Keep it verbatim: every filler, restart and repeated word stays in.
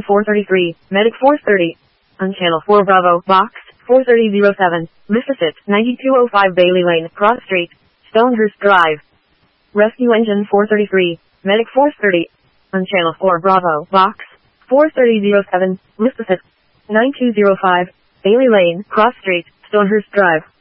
four thirty-three, Medic four thirty. On Channel four Bravo, Box four thirty oh seven, Mississippi, ninety-two oh five Bailey Lane, Cross Street, Stonehurst Drive. Rescue Engine four thirty-three, Medic four thirty. On Channel four Bravo, Box four thirty oh seven, Mississippi, nine two oh five, Bailey Lane, Cross Street, Stonehurst Drive.